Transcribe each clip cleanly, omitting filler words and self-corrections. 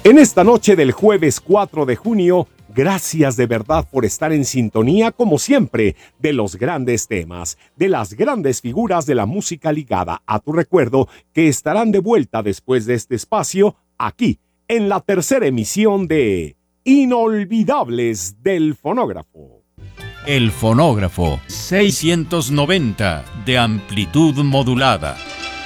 En esta noche del jueves 4 de junio, gracias de verdad por estar en sintonía, como siempre, de los grandes temas, de las grandes figuras de la música ligada a tu recuerdo, que estarán de vuelta después de este espacio, aquí, en la tercera emisión de Inolvidables del Fonógrafo. El Fonógrafo 690 de amplitud modulada.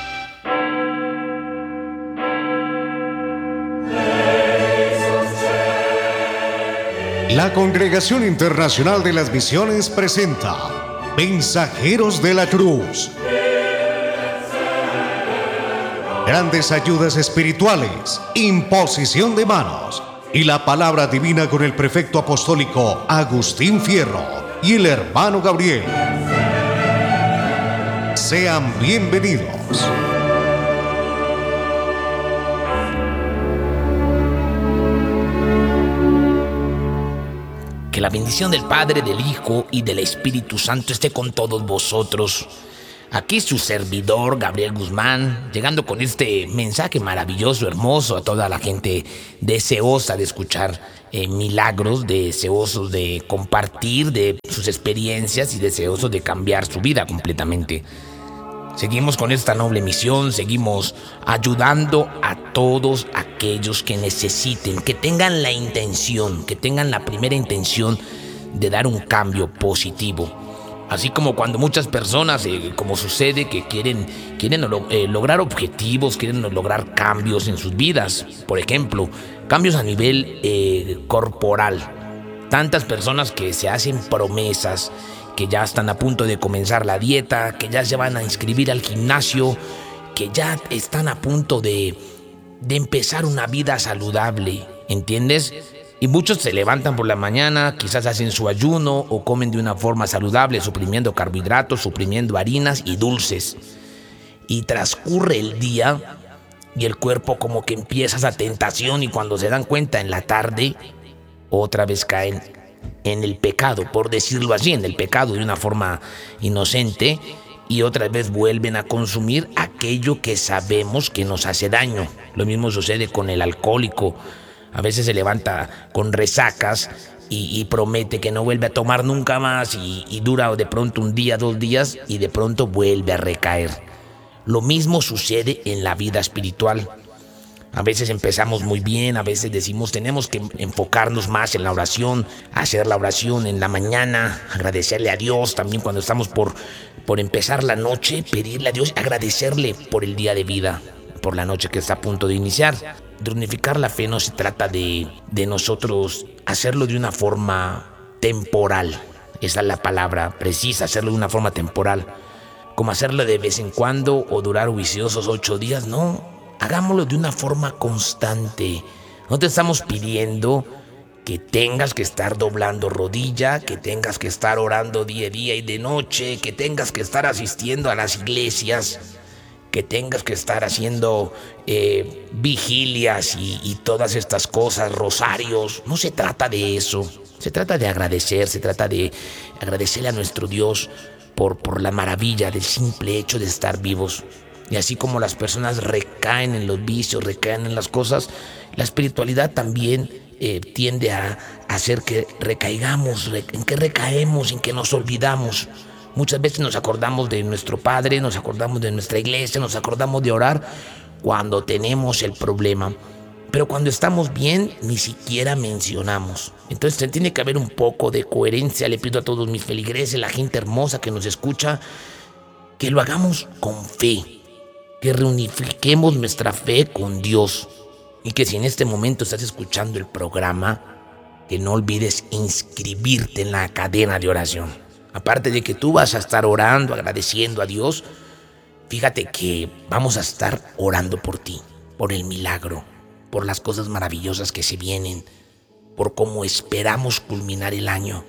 La Congregación Internacional de las Misiones presenta Mensajeros de la Cruz. Grandes ayudas espirituales, imposición de manos y la palabra divina con el prefecto apostólico Agustín Fierro y el hermano Gabriel. Sean bienvenidos. Que la bendición del Padre, del Hijo y del Espíritu Santo esté con todos vosotros. Aquí su servidor, Gabriel Guzmán, llegando con este mensaje maravilloso, hermoso a toda la gente deseosa de escuchar milagros, deseosos de compartir de sus experiencias y deseosos de cambiar su vida completamente. Seguimos con esta noble misión, seguimos ayudando a todos aquellos que necesiten, que tengan la intención, que tengan la primera intención de dar un cambio positivo. Así como cuando muchas personas, como sucede, que quieren lograr objetivos, quieren lograr cambios en sus vidas. Por ejemplo, cambios a nivel corporal. Tantas personas que se hacen promesas, que ya están a punto de comenzar la dieta, que ya se van a inscribir al gimnasio, que ya están a punto de empezar una vida saludable, ¿entiendes? Y muchos se levantan por la mañana, quizás hacen su ayuno o comen de una forma saludable, suprimiendo carbohidratos, suprimiendo harinas y dulces. Y transcurre el día y el cuerpo como que empieza esa tentación, y cuando se dan cuenta en la tarde, otra vez caen en el pecado, por decirlo así, en el pecado de una forma inocente, y otra vez vuelven a consumir aquello que sabemos que nos hace daño. Lo mismo sucede con el alcohólico. A veces se levanta con resacas y promete que no vuelve a tomar nunca más, y dura de pronto un día, 2 días, y de pronto vuelve a recaer. Lo mismo sucede en la vida espiritual. A veces empezamos muy bien, a veces decimos tenemos que enfocarnos más en la oración, hacer la oración en la mañana, agradecerle a Dios también cuando estamos por empezar la noche, pedirle a Dios, agradecerle por el día de vida, por la noche que está a punto de iniciar. De unificar la fe no se trata de nosotros hacerlo de una forma temporal, esa es la palabra precisa, hacerlo de una forma temporal, como hacerlo de vez en cuando o durar viciosos 8 días, no. Hagámoslo de una forma constante. No te estamos pidiendo que tengas que estar doblando rodilla, que tengas que estar orando día y de noche, que tengas que estar asistiendo a las iglesias, que tengas que estar haciendo vigilias y todas estas cosas, rosarios. No se trata de eso. Se trata de agradecer, se trata de agradecerle a nuestro Dios por la maravilla del simple hecho de estar vivos. Y así como las personas recaen en los vicios, recaen en las cosas, la espiritualidad también tiende a hacer que recaigamos, en que recaemos, en que nos olvidamos. Muchas veces nos acordamos de nuestro Padre, nos acordamos de nuestra iglesia, nos acordamos de orar cuando tenemos el problema. Pero cuando estamos bien, ni siquiera mencionamos. Entonces tiene que haber un poco de coherencia. Le pido a todos mis feligreses, la gente hermosa que nos escucha, que lo hagamos con fe. Que reunifiquemos nuestra fe con Dios, y que si en este momento estás escuchando el programa, que no olvides inscribirte en la cadena de oración. Aparte de que tú vas a estar orando, agradeciendo a Dios, fíjate que vamos a estar orando por ti, por el milagro, por las cosas maravillosas que se vienen, por cómo esperamos culminar el año.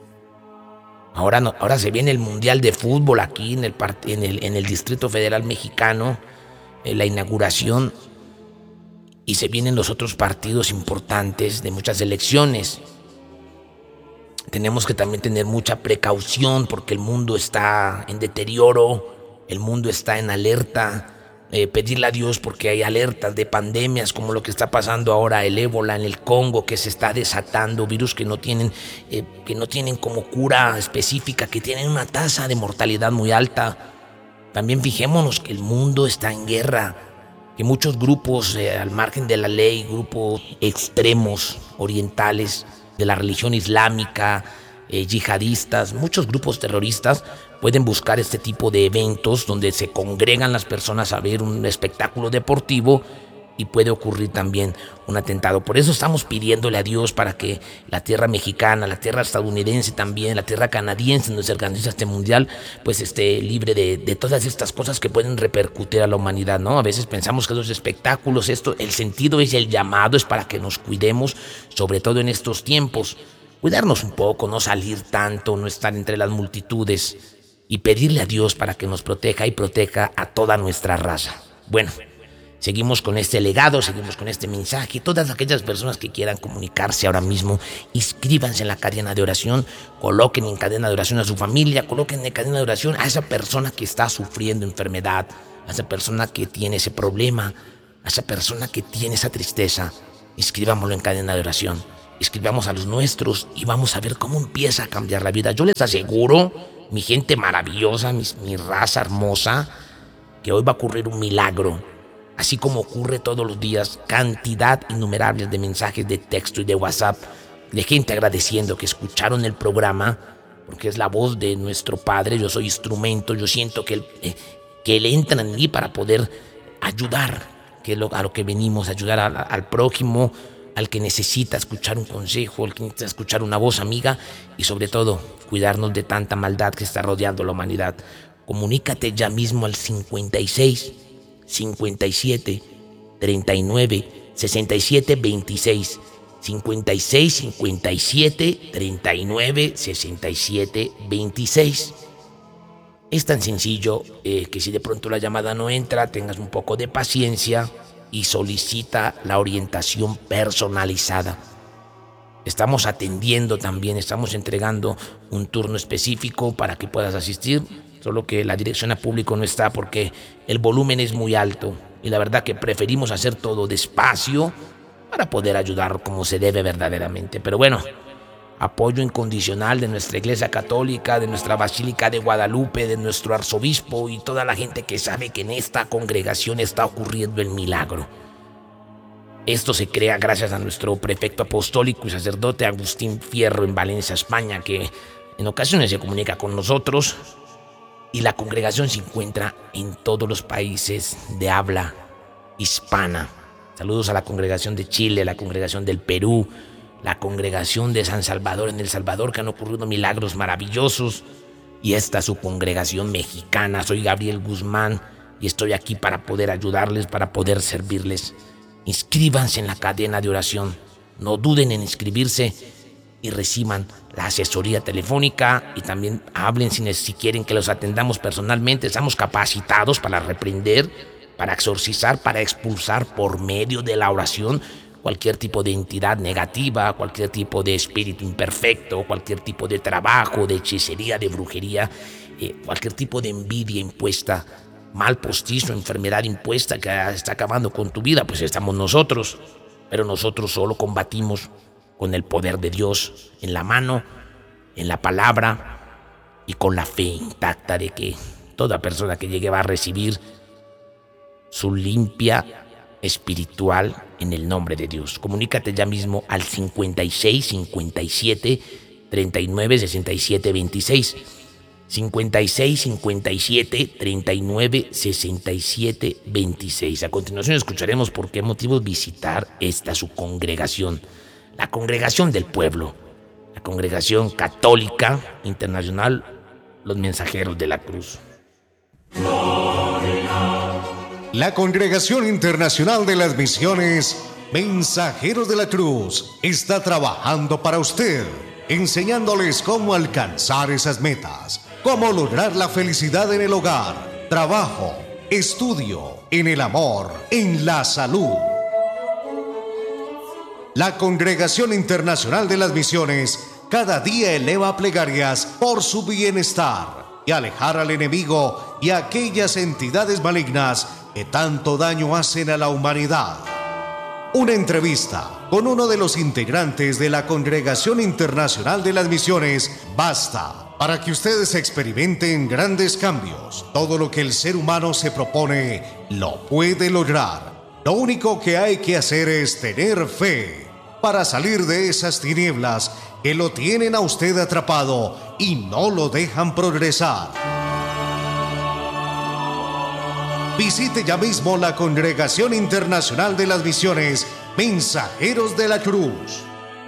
Ahora se viene el Mundial de Fútbol aquí en el Distrito Federal Mexicano, la inauguración, y se vienen los otros partidos importantes de muchas elecciones. Tenemos que también tener mucha precaución porque el mundo está en deterioro, el mundo está en alerta, pedirle a Dios porque hay alertas de pandemias como lo que está pasando ahora, el ébola en el Congo, que se está desatando, virus que no tienen como cura específica, que tienen una tasa de mortalidad muy alta. También fijémonos que el mundo está en guerra, que muchos grupos al margen de la ley, grupos extremos orientales de la religión islámica, yihadistas, muchos grupos terroristas pueden buscar este tipo de eventos donde se congregan las personas a ver un espectáculo deportivo y puede ocurrir también un atentado. Por eso estamos pidiéndole a Dios para que la tierra mexicana, la tierra estadounidense también, la tierra canadiense donde se organiza este mundial, pues esté libre de todas estas cosas que pueden repercutir a la humanidad, ¿no? A veces pensamos que los espectáculos, el sentido es el llamado, es para que nos cuidemos, sobre todo en estos tiempos. Cuidarnos un poco, no salir tanto, no estar entre las multitudes y pedirle a Dios para que nos proteja y proteja a toda nuestra raza. Bueno, seguimos con este legado, seguimos con este mensaje. Todas aquellas personas que quieran comunicarse ahora mismo, inscríbanse en la cadena de oración, coloquen en cadena de oración a su familia, coloquen en cadena de oración a esa persona que está sufriendo enfermedad, a esa persona que tiene ese problema, a esa persona que tiene esa tristeza. Inscribámoslo en cadena de oración. Escribamos a los nuestros y vamos a ver cómo empieza a cambiar la vida. Yo les aseguro, mi gente maravillosa, mi raza hermosa, que hoy va a ocurrir un milagro. Así como ocurre todos los días, cantidad innumerable de mensajes de texto y de WhatsApp, de gente agradeciendo que escucharon el programa, porque es la voz de nuestro Padre. Yo soy instrumento, yo siento que Él entra en mí para poder ayudar, que es a lo que venimos, ayudar al prójimo, al que necesita escuchar un consejo, al que necesita escuchar una voz amiga y sobre todo cuidarnos de tanta maldad que está rodeando la humanidad. Comunícate ya mismo al 56 57 39 67 26 56 57 39 67 26. Es tan sencillo que si de pronto la llamada no entra, tengas un poco de paciencia y solicita la orientación personalizada. Estamos atendiendo también, estamos entregando un turno específico para que puedas asistir, solo que la dirección a público no está porque el volumen es muy alto y la verdad que preferimos hacer todo despacio para poder ayudar como se debe verdaderamente. Pero bueno, apoyo incondicional de nuestra Iglesia Católica, de nuestra Basílica de Guadalupe, de nuestro arzobispo y toda la gente que sabe que en esta congregación está ocurriendo el milagro. Esto se crea gracias a nuestro prefecto apostólico y sacerdote Agustín Fierro en Valencia, España, que en ocasiones se comunica con nosotros, y la congregación se encuentra en todos los países de habla hispana. Saludos a la congregación de Chile, la congregación del Perú, la congregación de San Salvador en El Salvador, que han ocurrido milagros maravillosos, y esta su congregación mexicana. Soy Gabriel Guzmán y estoy aquí para poder ayudarles, para poder servirles. Inscríbanse en la cadena de oración, no duden en inscribirse y reciban la asesoría telefónica y también hablen si quieren que los atendamos personalmente. Estamos capacitados para reprender, para exorcizar, para expulsar por medio de la oración cualquier tipo de entidad negativa, cualquier tipo de espíritu imperfecto, cualquier tipo de trabajo, de hechicería, de brujería, cualquier tipo de envidia impuesta, mal postizo, enfermedad impuesta que está acabando con tu vida. Pues estamos nosotros, pero nosotros solo combatimos con el poder de Dios en la mano, en la palabra y con la fe intacta de que toda persona que llegue va a recibir su limpia espiritual en el nombre de Dios. Comunícate ya mismo al 56 57 39 67 26. 56 57 39 67 26. A continuación escucharemos por qué motivos visitar esta su congregación, la Congregación del Pueblo, la Congregación Católica Internacional Los Mensajeros de la Cruz. La Congregación Internacional de las Misiones Mensajeros de la Cruz está trabajando para usted, enseñándoles cómo alcanzar esas metas, cómo lograr la felicidad en el hogar, trabajo, estudio, en el amor, en la salud. La Congregación Internacional de las Misiones cada día eleva plegarias por su bienestar y alejar al enemigo y a aquellas entidades malignas que tanto daño hacen a la humanidad. Una entrevista con uno de los integrantes de la Congregación Internacional de las Misiones basta para que ustedes experimenten grandes cambios. Todo lo que el ser humano se propone lo puede lograr. Lo único que hay que hacer es tener fe para salir de esas tinieblas que lo tienen a usted atrapado y no lo dejan progresar. Visite ya mismo la Congregación Internacional de las Misiones, Mensajeros de la Cruz.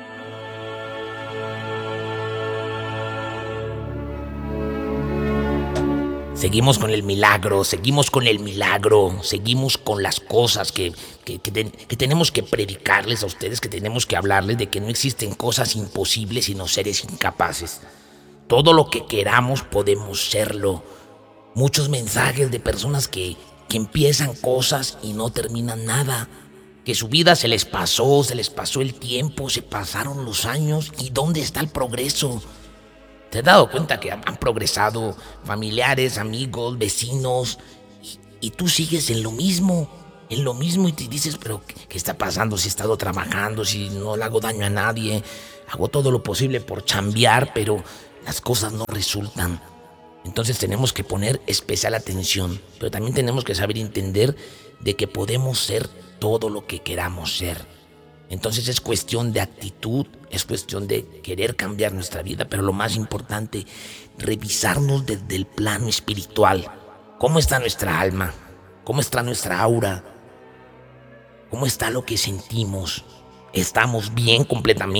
Seguimos con el milagro, seguimos con las cosas que tenemos que predicarles a ustedes, que tenemos que hablarles de que no existen cosas imposibles sino seres incapaces. Todo lo que queramos podemos serlo. Muchos mensajes de personas que empiezan cosas y no terminan nada, que su vida se les pasó el tiempo, se pasaron los años, ¿y dónde está el progreso? ¿Te has dado cuenta que han progresado familiares, amigos, vecinos, y tú sigues en lo mismo y te dices, pero ¿qué está pasando? Si he estado trabajando, si no le hago daño a nadie, hago todo lo posible por chambear, pero las cosas no resultan. Entonces tenemos que poner especial atención, pero también tenemos que saber entender de que podemos ser todo lo que queramos ser. Entonces es cuestión de actitud, es cuestión de querer cambiar nuestra vida, pero lo más importante, revisarnos desde el plano espiritual. ¿Cómo está nuestra alma? ¿Cómo está nuestra aura? ¿Cómo está lo que sentimos? ¿Estamos bien completamente?